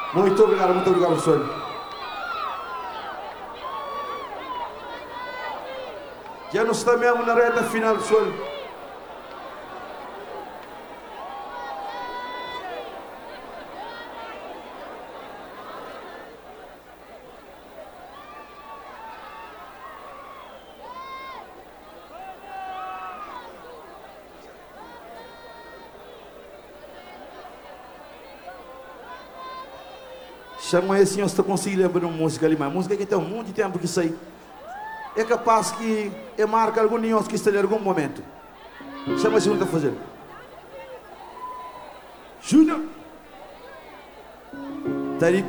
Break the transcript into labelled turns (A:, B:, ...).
A: Muito obrigado, professor. Já nós estamos mesmo na reta final, pessoal. Chama esse senhor, se tu conseguir lembrar uma música ali, mas música que tem um monte de tempo que sai. É capaz que marca algum nenhum que está em algum momento. Chama esse senhor a fazer. Júnior. Tarico.